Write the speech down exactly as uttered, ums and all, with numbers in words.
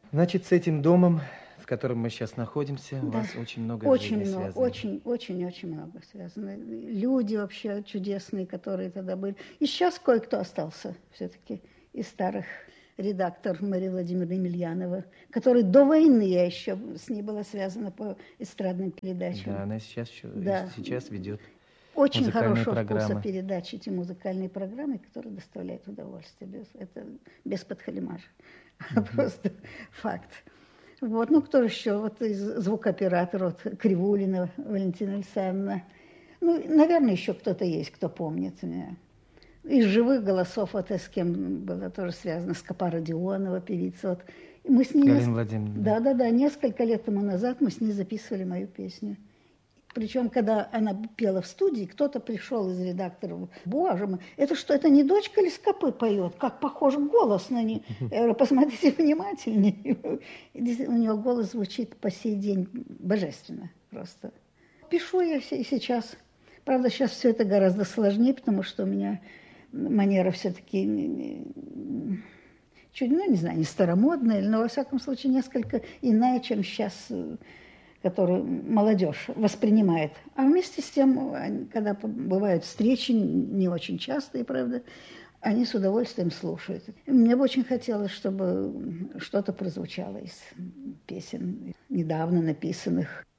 Значит, с этим домом, в котором мы сейчас находимся, у Да. вас очень много очень жизни много, связано. Очень, очень, очень много связано. Люди вообще чудесные, которые тогда были. И сейчас кое-кто остался все-таки из старых. Редактор Мария Владимировна Емельянова, которая до войны, я еще с ней была связана по эстрадным передачам. Да, она сейчас, еще, Да. сейчас ведет очень музыкальные хорошего программы. вкуса передачи, эти музыкальные программы, которые доставляют удовольствие. Без, это без подхалимажа. Mm-hmm. Просто факт. Вот, ну, кто еще? Вот из звукооператора, вот, Кривулина Валентина Александровна. Ну, наверное, еще кто-то есть, кто помнит меня. Из живых голосов, вот с кем было тоже связано, Скопа Родионова, певица. Вот. Мы с ней Галина неск... Владимировна. Да, да, да, несколько лет тому назад мы с ней записывали мою песню. Причем, когда она пела в студии, кто-то пришел из редакторов. Боже мой, это что, это не дочка ли Скопы поет? Как похож голос на нее. Я говорю, посмотрите внимательнее. У нее голос звучит по сей день божественно просто. Пишу я и сейчас. Правда, сейчас все это гораздо сложнее, потому что у меня манера все-таки чуть, ну, не знаю, не старомодная, но, во всяком случае, несколько иная, чем сейчас, которую молодежь воспринимает. А вместе с тем, когда бывают встречи, не очень частые, правда, они с удовольствием слушают. И мне бы очень хотелось, чтобы что-то прозвучало из песен, недавно написанных.